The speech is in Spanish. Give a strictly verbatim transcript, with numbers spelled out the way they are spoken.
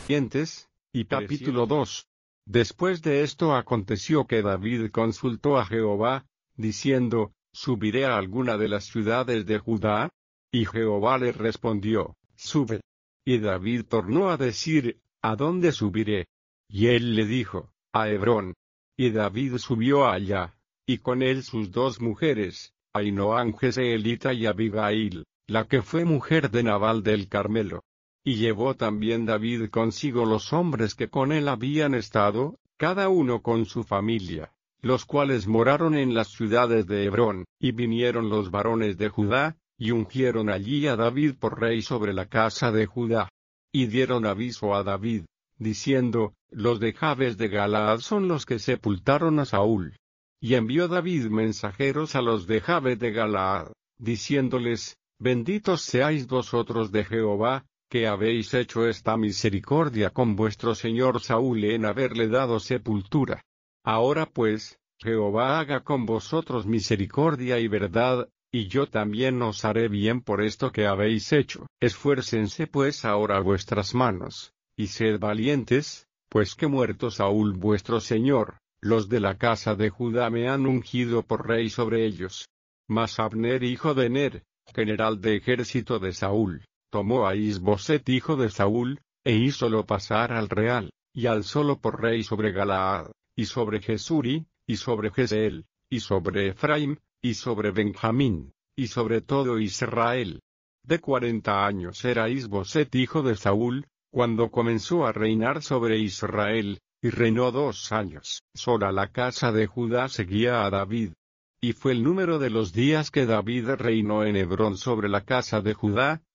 dientes, y capítulo dos. Después de esto aconteció que David consultó a Jehová, diciendo, ¿subiré a alguna de las ciudades de Judá? Y Jehová le respondió, sube. Y David tornó a decir, ¿a dónde subiré? Y él le dijo, a Hebrón. Y David subió allá, y con él sus dos mujeres, Ahinoam Jezreelita y Abigail, la que fue mujer de Nabal del Carmelo. Y llevó también David consigo los hombres que con él habían estado, cada uno con su familia, los cuales moraron en las ciudades de Hebrón, y vinieron los varones de Judá, y ungieron allí a David por rey sobre la casa de Judá. Y dieron aviso a David, diciendo, los de Jabes de Galaad son los que sepultaron a Saúl. Y envió David mensajeros a los de Jabes de Galaad, diciéndoles, benditos seáis vosotros de Jehová, que habéis hecho esta misericordia con vuestro señor Saúl en haberle dado sepultura. Ahora pues, Jehová haga con vosotros misericordia y verdad, y yo también os haré bien por esto que habéis hecho. Esfuércense pues ahora vuestras manos, y sed valientes, pues que muerto Saúl vuestro señor, los de la casa de Judá me han ungido por rey sobre ellos. Mas Abner hijo de Ner, general de ejército de Saúl, tomó a Isboset hijo de Saúl, e hízolo pasar al real, y alzólo por rey sobre Galaad, y sobre Jesuri, y sobre Jezreel, y sobre Efraim, y sobre Benjamín, y sobre todo Israel. De cuarenta años era Isboset hijo de Saúl, cuando comenzó a reinar sobre Israel, y reinó dos años. Sola la casa de Judá seguía a David. Y fue el número de los días que David reinó en Hebrón sobre la casa de Judá,